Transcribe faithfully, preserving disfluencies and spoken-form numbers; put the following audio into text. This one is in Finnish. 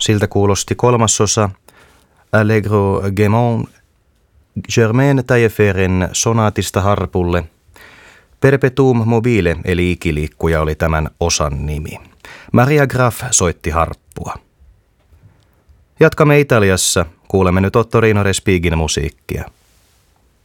Siltä kuulosti kolmasosa Allegro Gaiement Germain Tailleferin sonaatista harpulle. Perpetuum mobile eli ikiliikkuja oli tämän osan nimi. Maria Graf soitti harppua. Jatkamme Italiassa. Kuulemme nyt Ottorino Respighin musiikkia.